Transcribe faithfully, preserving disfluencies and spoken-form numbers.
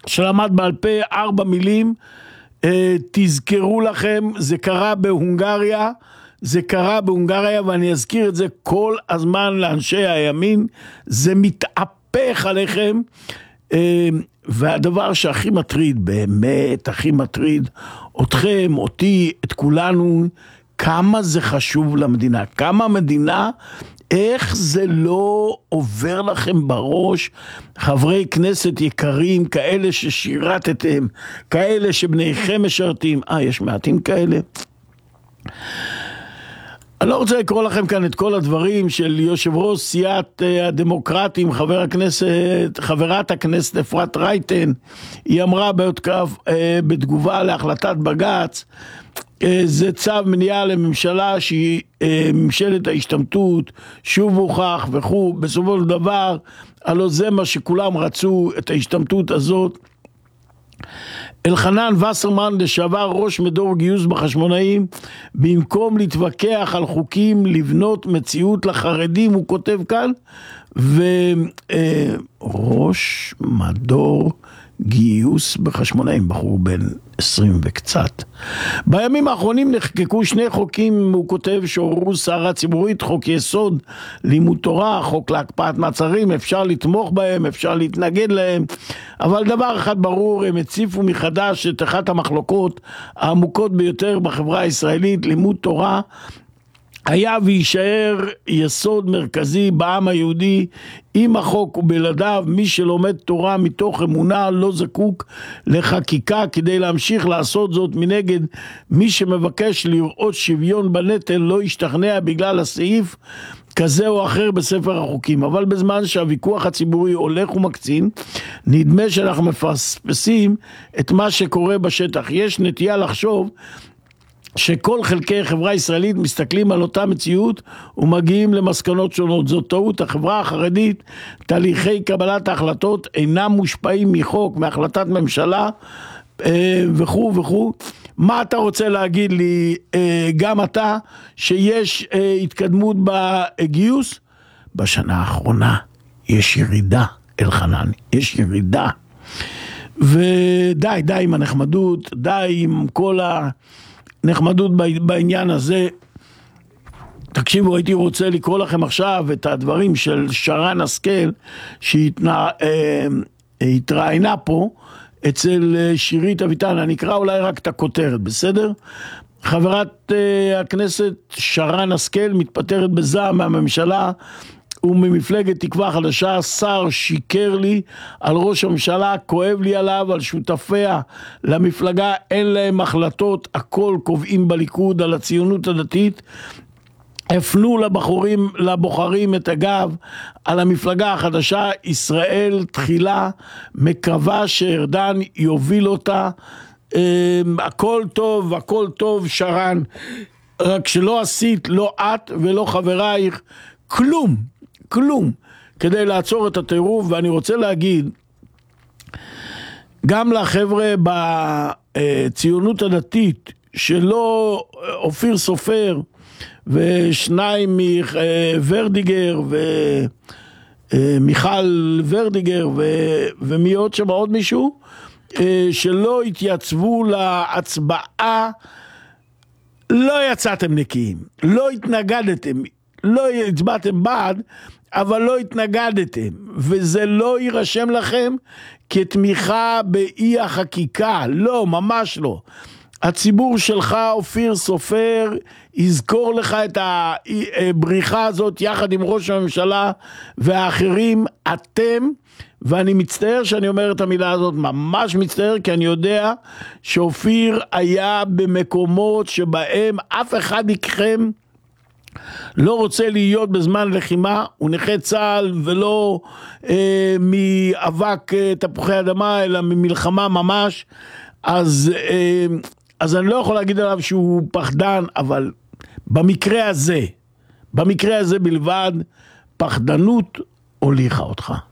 שלמד בעל פה ארבע מילים, תזכרו לכם, זה קרה בהונגריה, זה קרה בהונגריה, ואני אזכיר את זה כל הזמן לאנשי הימין, זה מתהפך עליכם, והדבר שהכי מטריד, באמת הכי מטריד, אתכם, אותי, את כולנו, כמה זה חשוב למדינה, כמה המדינה, איך זה לא עובר לכם בראש, חברי כנסת יקרים, כאלה ששירתתם, כאלה שבניכם משרתים, אה, יש מעטים כאלה? אני לא רוצה לקרוא לכם כאן את כל הדברים של יושב ראש סיעת הדמוקרטים, חבר הכנסת, חברת הכנסת אפרת רייטן, היא אמרה בהותקף, בתגובה להחלטת בג"ץ, זה צו מניעה לממשלה שהיא ממשלת ההשתמטות, שוב הוכח וכו', בסופו של דבר, הלא זה מה שכולם רצו, את ההשתמטות הזאת. אלחנן וסרמן, לשעבר ראש מדור גיוס בחשמונאים, במקום להתווכח על חוקים לבנות מציאות לחרדים, הוא כותב כאן, וראש מדור גיוס בחשמונאים, בחור בן עשרים וקצת. בימים האחרונים נחקקו שני חוקים, הוא כותב, שעוררו סערה ציבורית, חוק יסוד לימוד תורה, חוק להקפאת מעצרים, אפשר לתמוך בהם, אפשר להתנגד להם, אבל דבר אחד ברור, הם הציפו מחדש את אחת המחלוקות העמוקות ביותר בחברה הישראלית, לימוד תורה, היה וישאר יסוד מרכזי בעם היהודי, עם החוק ובלעדיו, מי שלומד תורה מתוך אמונה לא זקוק לחקיקה כדי להמשיך לעשות זאת. מנגד, מי שמבקש לראות שוויון בנטל לא ישתכנע בגלל הסעיף כזה או אחר בספר החוקים. אבל בזמן שהוויכוח הציבורי הולך ומקצין, נדמה שאנחנו מפספסים את מה שקורה בשטח. יש נטייה לחשוב שכל חלקי חברה ישראלית מסתכלים על אותה מציאות ומגיעים למסקנות שונות. זאת טעות. החברה החרדית, תהליכי קבלת ההחלטות אינם מושפעים מחוק, מהחלטת ממשלה וכו' וכו'. מה אתה רוצה להגיד לי, גם אתה, שיש התקדמות בגיוס? בשנה האחרונה יש ירידה, אלחנן, יש ירידה. ודי, די עם הנחמדות, די עם כל ה... נחמדות בעניין הזה. תקשיבו, הייתי רוצה לקרוא לכם עכשיו את הדברים של שרן השכל שהתראיינה פה אצל שירית אביטן. אני אקרא אולי רק את הכותרת, בסדר? חברת הכנסת שרן השכל מתפטרת בזעם מהממשלה וממפלגת תקווה חדשה. שר שיקר לי על ראש הממשלה, כואב לי עליו, על שותפיה למפלגה, אין להם החלטות, הכל קובעים בליכוד, על הציונות הדתית. הפנו לבחורים, לבוחרים את הגב על המפלגה החדשה. ישראל תחילה מקווה שארדן יוביל אותה. הכל טוב, הכל טוב שרן, רק שלא עשית, לא את ולא חברייך, כלום, כלום, כדי לעצור את הטירוף. ואני רוצה להגיד, גם לחבר'ה בציונות הדתית, שלא אופיר סופר, ושניים מוורדיגר, ומיכל ורדיגר, ומי עוד שם, עוד מישהו, שלא התייצבו להצבעה, לא יצאתם נקיים, לא התנגדתם, לא הצבעתם בעד, אבל לא התנגדתם, וזה לא יירשם לכם כתמיכה באי החקיקה, לא, ממש לא. הציבור שלך, אופיר סופר, יזכור לך את הבריחה הזאת יחד עם ראש הממשלה והאחרים. אתם, ואני מצטער שאני אומר את המילה הזאת, ממש מצטער, כי אני יודע שאופיר היה במקומות שבהם אף אחד מכם לא רוצה להיות בזמן לחימה, הוא נכה צהל ולא אה, מאבק אה, תפוחי אדמה, אלא ממלחמה ממש. אז, אה, אז אני לא יכול להגיד עליו שהוא פחדן, אבל במקרה הזה, במקרה הזה בלבד, פחדנות הוליכה אותך.